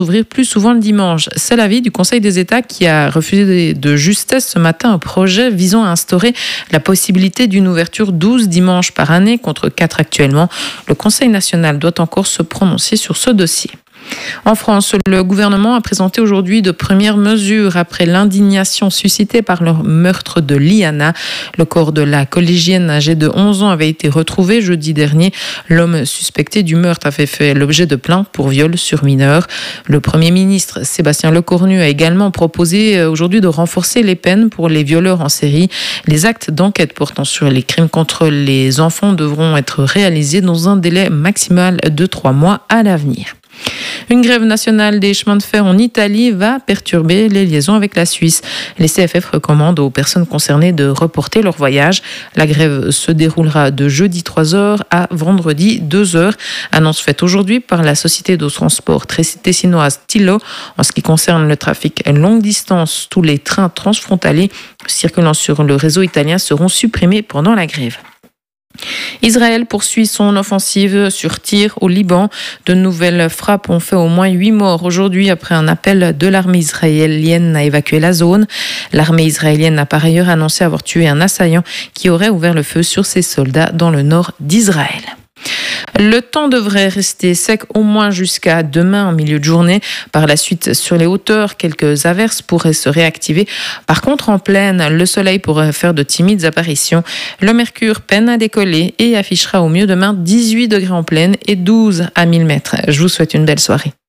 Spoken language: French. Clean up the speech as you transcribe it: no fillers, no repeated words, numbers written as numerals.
ouvrir plus souvent le dimanche. C'est l'avis du Conseil des États qui a refusé de justesse ce matin un projet visant à instaurer la possibilité d'une ouverture 12 dimanches par année contre 4 actuellement. Le Conseil national doit encore se prononcer sur ce dossier. En France, le gouvernement a présenté aujourd'hui de premières mesures après l'indignation suscitée par le meurtre de Liana. Le corps de la collégienne âgée de 11 ans avait été retrouvé jeudi dernier. L'homme suspecté du meurtre avait fait l'objet de plaintes pour viol sur mineur. Le Premier ministre Sébastien Lecornu a également proposé aujourd'hui de renforcer les peines pour les violeurs en série. Les actes d'enquête portant sur les crimes contre les enfants devront être réalisés dans un délai maximal de 3 mois à l'avenir. Une grève nationale des chemins de fer en Italie va perturber les liaisons avec la Suisse. Les CFF recommandent aux personnes concernées de reporter leur voyage. La grève se déroulera de jeudi 3h à vendredi 2h. Annonce faite aujourd'hui par la société de transport tessinoise Tillo. En ce qui concerne le trafic longue distance, tous les trains transfrontaliers circulant sur le réseau italien seront supprimés pendant la grève. Israël poursuit son offensive sur Tyr au Liban. De nouvelles frappes ont fait au moins 8 morts aujourd'hui après un appel de l'armée israélienne à évacuer la zone. L'armée israélienne a par ailleurs annoncé avoir tué un assaillant qui aurait ouvert le feu sur ses soldats dans le nord d'Israël. Le temps devrait rester sec au moins jusqu'à demain en milieu de journée. Par la suite, sur les hauteurs, quelques averses pourraient se réactiver. Par contre, en plaine, le soleil pourrait faire de timides apparitions. Le mercure peine à décoller et affichera au mieux demain 18 degrés en plaine et 12 à 1000 mètres. Je vous souhaite une belle soirée.